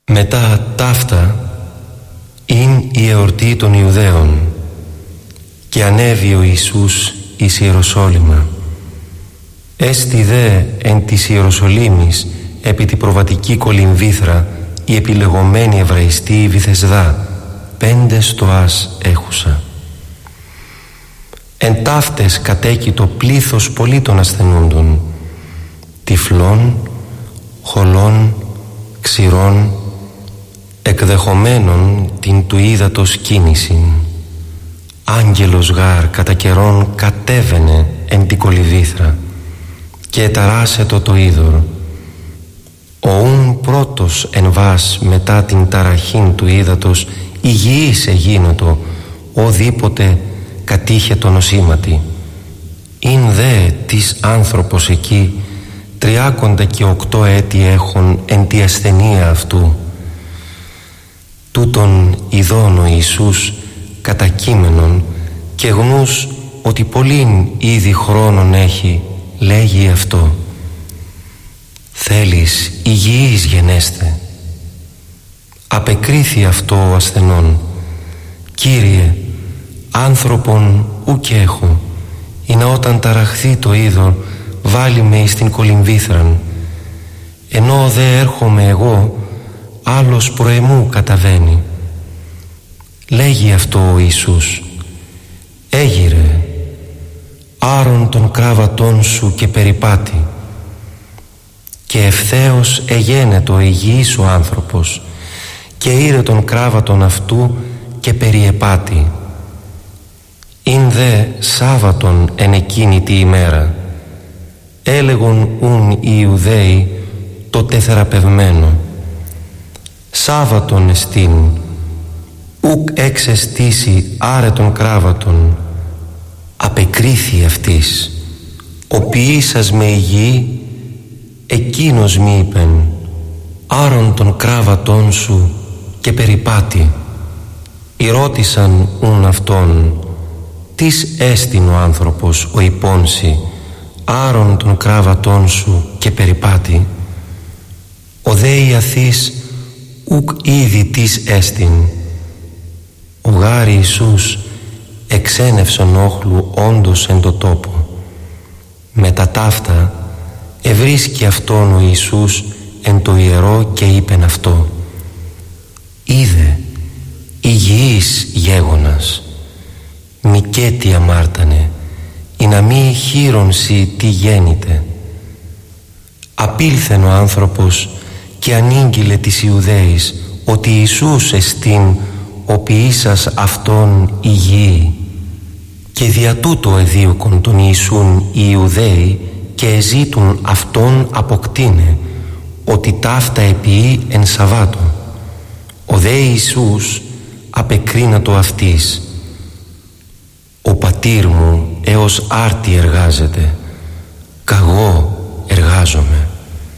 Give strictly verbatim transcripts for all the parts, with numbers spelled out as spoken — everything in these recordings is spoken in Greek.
Μετά ταύτα ειν η εορτή των Ιουδαίων, και ανέβη ο Ιησούς εις Ιεροσόλυμα. Έστι δε εν της Ιεροσολύμης επί τη προβατική κολυμβήθρα η επιλεγωμένη Εβραϊστή Βυθεσδά, πέντε στοάς έχουσα. Εν ταύτες κατέκει το πλήθος πολύτων ασθενούντων, τυφλών, χολών, ξηρών, εκδεχομένων την του ύδατος κίνησιν. Άγγελος γάρ κατά καιρόν κατέβαινε εν την κολυμβήθρα και εταράσετο το είδωρ. Ο ούν πρώτος εν βάς μετά την ταραχήν του ύδατος υγιής εγίνοτο οδήποτε κατήχε το νοσήματι. Ειν δε της άνθρωπος εκεί τριάκοντα και οκτώ έτη έχων εν τη ασθενεία αυτού. Τούτον ειδών ο Ιησούς κατακείμενον και γνούς ότι πολλήν ήδη χρόνων έχει, λέγει αυτό: «Θέλεις υγιής γενέστε». Απεκρίθη αυτό ο ασθενών: «Κύριε, άνθρωπον ουκ έχω, ή να όταν ταραχθεί το είδωρ βάλει με εις την κολυμβήθραν. Ενώ δε έρχομαι εγώ, άλλος προεμού καταβαίνει». Λέγει αυτό ο Ιησούς: «Έγιρε, άρον των κράβατών σου και περιπάτη». Και ευθέως εγένετο υγιής ο άνθρωπος και ήρε τον κράβατον αυτού και περιεπάτη. Ειν δε Σάββατον εν εκείνη τη ημέρα, έλεγον ούν οι Ιουδαίοι το τεθεραπευμένο: «Σάββατον εστίν, ουκ εξεστήσει άρε τον κράβατον». Απεκρίθη αυτής: «Ο ποιήσας με υγιή, εκείνος μη είπεν, άρον τον κράβατόν σου και περιπάτη». Ηρώτησαν ούν αυτόν: «Τις έστιν ο άνθρωπος ο υπόνσι, άρον τον κράβατόν σου και περιπάτη». Ο δε Ιαθής ουκ ήδη τις έστιν. Ο γάρι Ιησούς εξένευσον όχλου όντως εν το τόπο. Μετά ταύτα ευρίσκει αυτόν ο Ιησούς εν το ιερό και είπεν αυτό: «Είδε, υγιής γέγονας, μικέτι αμάρτανε, ή να μη χείρονσι τι γέννηται». Απήλθεν ο άνθρωπος και ανήγγειλε της Ιουδαίης ότι Ιησούς εστίν ο ποιήσας αυτόν υγιή. Και δια τούτο εδίωκον τον Ιησούν οι Ιουδαίοι και εζήτουν αυτόν αποκτήνε, ότι ταύτα επιεί εν Σαββάτο. Ο δε Ιησούς απεκρίνατο αυτής: «Ο πατήρ μου έως άρτη εργάζεται, καγώ εργάζομαι».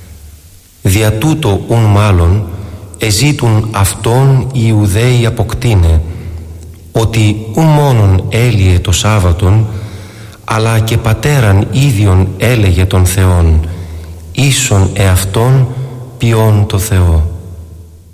Δια τούτο ουν μάλλον εζήτουν αυτόν οι Ιουδαίοι αποκτήνε, ότι ου μόνον έλυε το Σάββατον, αλλά και πατέραν ίδιον έλεγε τον Θεόν, ίσον εαυτόν ποιόν το Θεό.